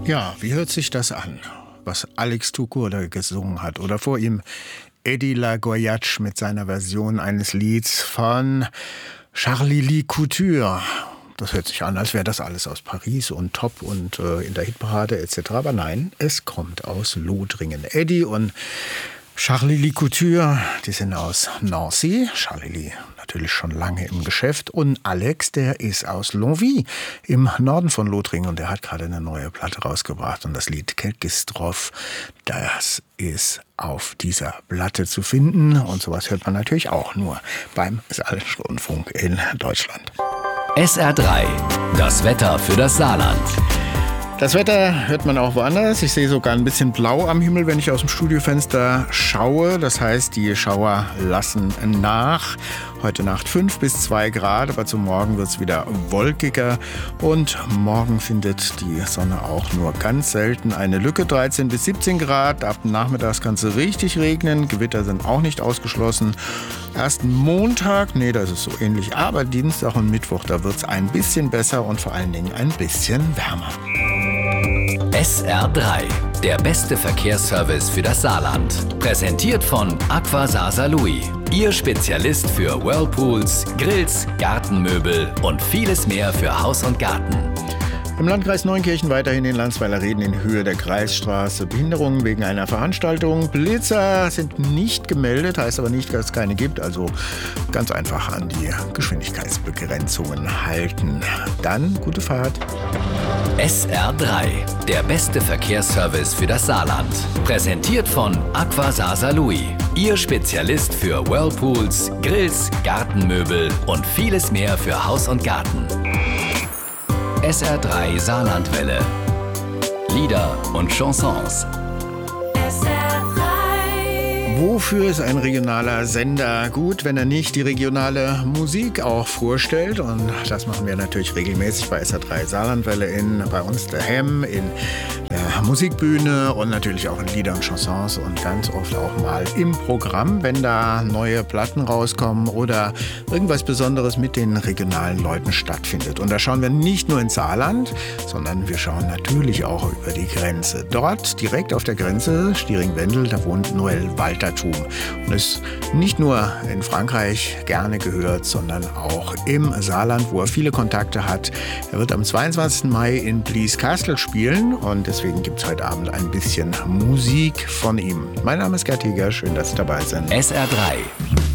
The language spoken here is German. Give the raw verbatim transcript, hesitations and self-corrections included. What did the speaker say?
Ja, wie hört sich das an, was Alex Tukur da gesungen hat? Oder vor ihm Eddie Lagoyatsch mit seiner Version eines Lieds von Charlie Lee Couture. Das hört sich an, als wäre das alles aus Paris und top und äh, in der Hitparade et cetera. Aber nein, es kommt aus Lothringen. Eddie und Charlie Lee Couture, die sind aus Nancy. Charlie Lee natürlich schon lange im Geschäft. Und Alex, der ist aus Longwy im Norden von Lothringen. Und der hat gerade eine neue Platte rausgebracht. Und das Lied Kelkistrof, das ist auf dieser Platte zu finden. Und sowas hört man natürlich auch nur beim Saarländischen Rundfunk in Deutschland. S R drei, das Wetter für das Saarland. Das Wetter hört man auch woanders. Ich sehe sogar ein bisschen blau am Himmel, wenn ich aus dem Studiofenster schaue. Das heißt, die Schauer lassen nach. Heute Nacht fünf bis zwei Grad, aber zum Morgen wird es wieder wolkiger. Und morgen findet die Sonne auch nur ganz selten eine Lücke. dreizehn bis siebzehn Grad. Ab Nachmittags kann es richtig regnen. Gewitter sind auch nicht ausgeschlossen. Erst Montag, nee, das ist so ähnlich. Aber Dienstag und Mittwoch, da wird es ein bisschen besser und vor allen Dingen ein bisschen wärmer. S R drei, der beste Verkehrsservice für das Saarland. Präsentiert von Aqua Saar-Saarlouis. Ihr Spezialist für Whirlpools, Grills, Gartenmöbel und vieles mehr für Haus und Garten. Im Landkreis Neunkirchen weiterhin in Landsweiler Reden in Höhe der Kreisstraße. Behinderungen wegen einer Veranstaltung. Blitzer sind nicht gemeldet, heißt aber nicht, dass es keine gibt. Also ganz einfach an die Geschwindigkeitsbegrenzungen halten. Dann gute Fahrt. S R drei, der beste Verkehrsservice für das Saarland. Präsentiert von Aqua Saar-Saarlouis. Ihr Spezialist für Whirlpools, Grills, Gartenmöbel und vieles mehr für Haus und Garten. S R drei Saarlandwelle. Lieder und Chansons. S R drei. Wofür ist ein regionaler Sender gut, wenn er nicht die regionale Musik auch vorstellt? Und das machen wir natürlich regelmäßig bei S R drei Saarlandwelle in bei uns daheim in der Musikbühne und natürlich auch in Lieder und Chansons und ganz oft auch mal im Programm, wenn da neue Platten rauskommen oder irgendwas Besonderes mit den regionalen Leuten stattfindet. Und da schauen wir nicht nur ins Saarland, sondern wir schauen natürlich auch über die Grenze. Dort, direkt auf der Grenze, Stiring-Wendel, da wohnt Noel Walterthum und ist nicht nur in Frankreich gerne gehört, sondern auch im Saarland, wo er viele Kontakte hat. Er wird am zweiundzwanzigsten Mai in Blieskastel spielen und deswegen gibt es heute Abend ein bisschen Musik von ihm. Mein Name ist Gerd Heger, schön, dass Sie dabei sind. S R drei.